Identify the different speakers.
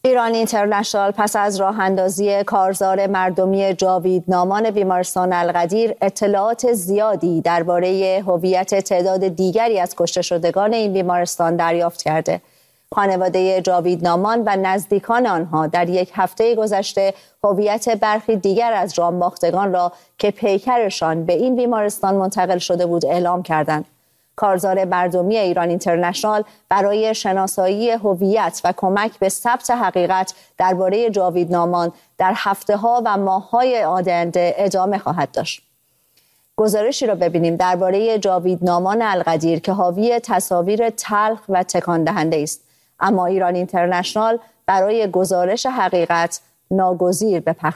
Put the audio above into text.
Speaker 1: ایران اینترنشنال پس از راه اندازی کارزار مردمی جاوید نامان بیمارستان القدیر اطلاعات زیادی درباره هویت تعداد دیگری از کشته شدگان این بیمارستان دریافت کرده. خانواده جاوید نامان و نزدیکان آنها در یک هفته گذشته هویت برخی دیگر از جانباختگان را که پیکرشان به این بیمارستان منتقل شده بود اعلام کردند. کارزار مردمی ایران اینترنشنال برای شناسایی هویت و کمک به ثبت حقیقت درباره جاوید نامان در هفته‌ها و ماه‌های آینده ادامه خواهد داشت. گزارشی را ببینیم درباره جاوید نامان القدیر که حاوی تصاویر تلخ و تکان دهنده است، اما ایران اینترنشنال برای گزارش حقیقت ناگزیر به پخش